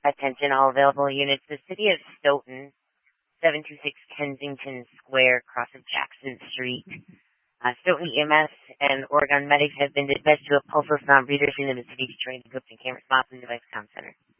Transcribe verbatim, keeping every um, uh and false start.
Attention all available units. The city of Stoughton, seven two six Kensington Square, cross of Jackson Street. Uh, Stoughton E M S and Oregon medics have been dispatched to a pulse for found breeders in the city to train equipped and can response in the device comm center.